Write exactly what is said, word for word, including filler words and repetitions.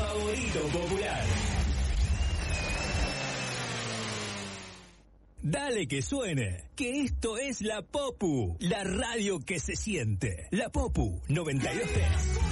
favorito popular. Dale que suene, que esto es La Popu, la radio que se siente. La Popu noventa y dos.